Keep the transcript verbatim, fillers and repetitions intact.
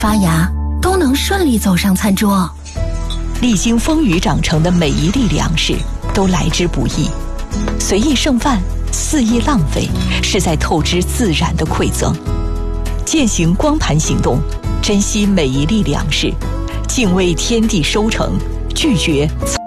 发芽都能顺利走上餐桌。 历经风雨长成的每一粒粮食都来之不易，随意剩饭、肆意浪费，是在透支自然的馈赠。践行光盘行动，珍惜每一粒粮食，敬畏天地收成，拒绝